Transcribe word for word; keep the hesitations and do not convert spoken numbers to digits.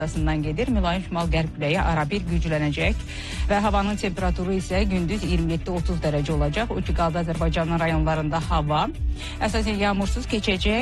gedir. Mülayim şimal-qərb küləyi arabir güclənəcək və havanın temperaturu isə gündüz iyirmi yeddi otuz dərəcə olacaq. O ki qaldı Azərbaycanın rayonlarında hava əsasən yağmursuz keçəcək.